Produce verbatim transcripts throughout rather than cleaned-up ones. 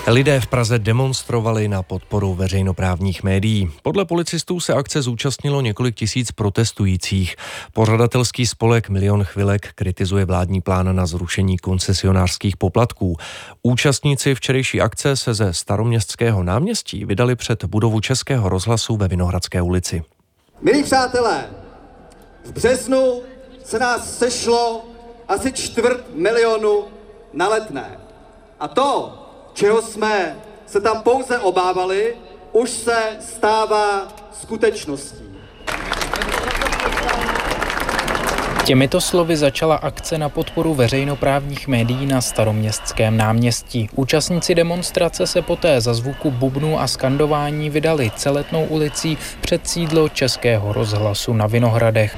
Lidé v Praze demonstrovali na podporu veřejnoprávních médií. Podle policistů se akce zúčastnilo několik tisíc protestujících. Pořadatelský spolek Milion chvilek kritizuje vládní plán na zrušení koncesionářských poplatků. Účastníci včerejší akce se ze Staroměstského náměstí vydali před budovu Českého rozhlasu ve Vinohradské ulici. Milí přátelé, v březnu se nás sešlo asi čtvrt milionu na Letné. A to, čeho jsme se tam pouze obávali, už se stává skutečností. Těmito slovy začala akce na podporu veřejnoprávních médií na Staroměstském náměstí. Účastníci demonstrace se poté za zvuku bubnů a skandování vydali Celetnou ulicí před sídlo Českého rozhlasu na Vinohradech.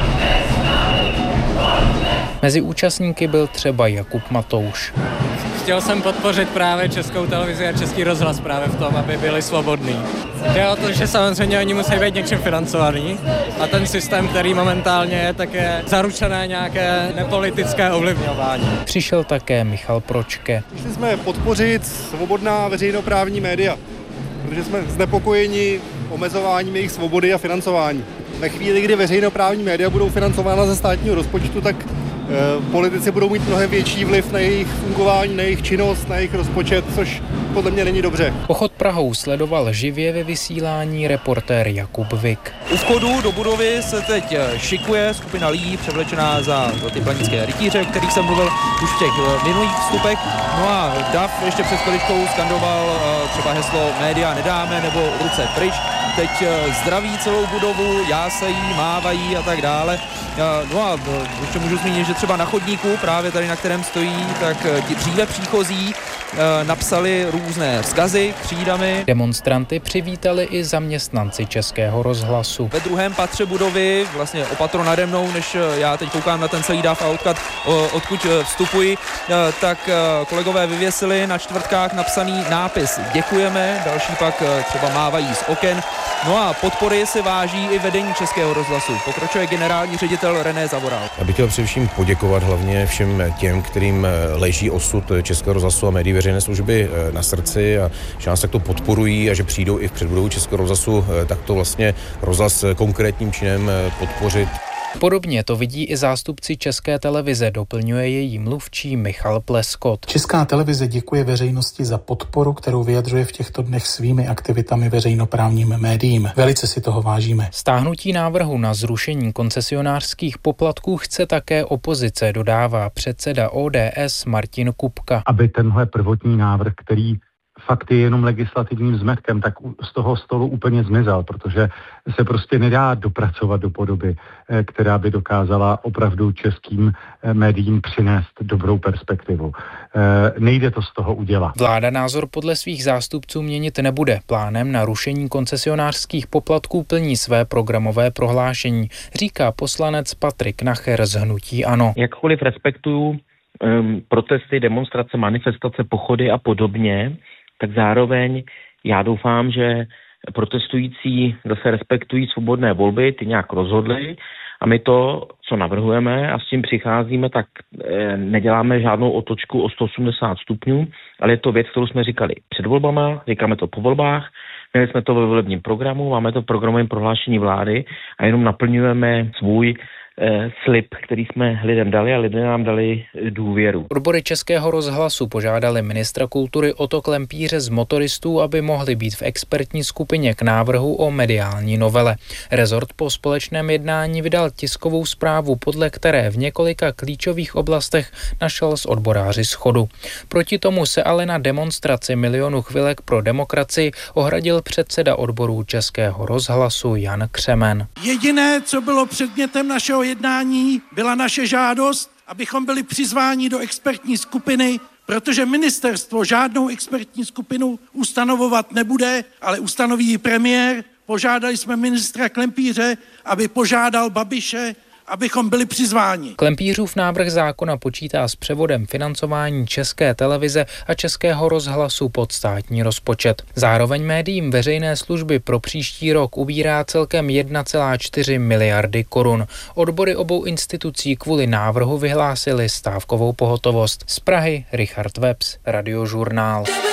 Mezi účastníky byl třeba Jakub Matouš. Chtěl jsem podpořit právě Českou televizi a Český rozhlas právě v tom, aby byli svobodní. Jde o to, že samozřejmě oni musí být něčím financovaný a ten systém, který momentálně je, tak je zaručené nějaké nepolitické ovlivňování. Přišel také Michal Pročke. Chtěli jsme podpořit svobodná veřejnoprávní média, protože jsme znepokojeni omezováním jejich svobody a financování. Ve chvíli, kdy veřejnoprávní média budou financována ze státního rozpočtu, tak politici budou mít mnohem větší vliv na jejich fungování, na jejich činnost, na jejich rozpočet, což podle mě není dobře. Pochod Prahou sledoval živě ve vysílání reportér Jakub Vik. U vchodu do budovy se teď šikuje skupina lidí převlečená za ty planické rytíře, o kterých jsem mluvil už v těch minulých vstupech. No a Dav ještě před chviličkou skandoval třeba heslo média nedáme nebo ruce pryč. Teď zdraví celou budovu, jásají, mávají a tak dále. No a ještě můžu zmínit, že třeba na chodníku, právě tady na kterém stojí, tak ti dříve příchozí napsali různé vzkazy křídami. Demonstranty přivítali i zaměstnanci Českého rozhlasu. Ve druhém patře budovy, vlastně opatro nade mnou, než já teď koukám na ten celý dáv a odkud, odkud vstupuji, tak kolegové vyvěsili na čtvrtkách napsaný nápis děkujeme, další pak třeba mávají z oken. No a podpory si váží i vedení Českého rozhlasu. Pokračuje generální ředitel René Zavoral. Já bych chtěl především poděkovat hlavně všem těm, kterým leží osud Českého rozhlasu a médií veřejné služby na srdci a že nás takto podporují a že přijdou i v předbudovu Českého rozhlasu takto vlastně rozhlas konkrétním činem podpořit. Podobně to vidí i zástupci České televize, doplňuje její mluvčí Michal Pleskot. Česká televize děkuje veřejnosti za podporu, kterou vyjadřuje v těchto dnech svými aktivitami veřejnoprávním médiím. Velice si toho vážíme. Stáhnutí návrhu na zrušení koncesionářských poplatků chce také opozice, dodává předseda O D S Martin Kupka. Aby tenhle prvotní návrh, který fakt je jenom legislativním zmetkem, tak z toho stolu úplně zmizel, protože se prostě nedá dopracovat do podoby, která by dokázala opravdu českým médiím přinést dobrou perspektivu. Nejde to z toho udělat. Vláda názor podle svých zástupců měnit nebude. Plánem na rušení koncesionářských poplatků plní své programové prohlášení, říká poslanec Patrik Nacher z hnutí ANO. Jakkoliv respektuju um, protesty, demonstrace, manifestace, pochody a podobně, tak zároveň já doufám, že protestující zase respektují svobodné volby, ty nějak rozhodli a my to, co navrhujeme a s tím přicházíme, tak neděláme žádnou otočku o sto osmdesát stupňů, ale je to věc, kterou jsme říkali před volbama, říkáme to po volbách, měli jsme to ve volebním programu, máme to v programovém prohlášení vlády a jenom naplňujeme svůj slib, který jsme lidem dali a lidé nám dali důvěru. Odbory Českého rozhlasu požádali ministra kultury Otto Klempíře z motoristů, aby mohli být v expertní skupině k návrhu o mediální novele. Rezort po společném jednání vydal tiskovou zprávu, podle které v několika klíčových oblastech našel s odboráři shodu. Proti tomu se ale na demonstraci Milionu chvilek pro demokracii ohradil předseda odborů Českého rozhlasu Jan Křemen. Jediné, co bylo předmětem našeho jednání, byla naše žádost, abychom byli přizváni do expertní skupiny, protože ministerstvo žádnou expertní skupinu ustanovovat nebude, ale ustanoví ji premiér. Požádali jsme ministra Klempíře, aby požádal Babiše, abychom byli přizváni. Klempířův návrh zákona počítá s převodem financování České televize a Českého rozhlasu pod státní rozpočet. Zároveň médiím veřejné služby pro příští rok ubírá celkem jedna celá čtyři miliardy korun. Odbory obou institucí kvůli návrhu vyhlásili stávkovou pohotovost. Z Prahy Richard Webs, Radiožurnál.